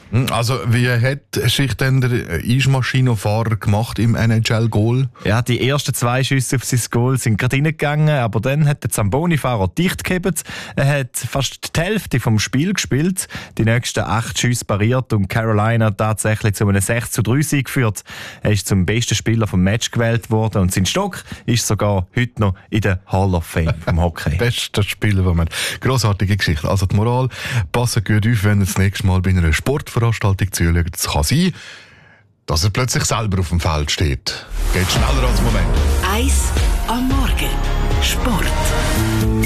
Also, wie hat sich denn der Eismaschinenfahrer gemacht im NHL-Goal? Ja, die ersten 2 Schüsse auf sein Goal sind gerade reingegangen, aber dann hat der Zamboni-Fahrer dicht gehabt. Er hat fast die Hälfte vom Spiel gespielt, die nächsten 8 Schüsse pariert und Carolina tatsächlich zu einem 6-3-Sieg geführt. Er ist zum besten Spieler vom Match gewählt worden und sein Stock ist sogar heute noch in der Hall of Fame vom Hockey. Bester Spieler, den man. Grossartige Geschichte. Also die Moral, passen gut auf, wenn ihr das nächste Mal bei einer Sportveranstaltung zuschaut. Es kann sein, dass er plötzlich selber auf dem Feld steht. Geht schneller als Moment. 1 am Morgen. Sport.